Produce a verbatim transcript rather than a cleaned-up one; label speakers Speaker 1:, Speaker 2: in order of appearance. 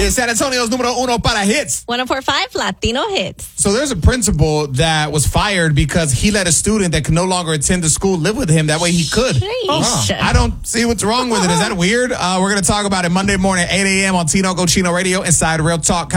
Speaker 1: is San Antonio's número uno para hits.
Speaker 2: one oh four point five Latino Hits.
Speaker 1: So there's a principal that was fired because he let a student that could no longer attend the school live with him. That way he could.
Speaker 2: Sheesh.
Speaker 1: I don't see what's wrong with it. Is that weird? Uh, we're going to talk about it Monday morning, eight a.m. on Tino Cochino Radio inside Real Talk.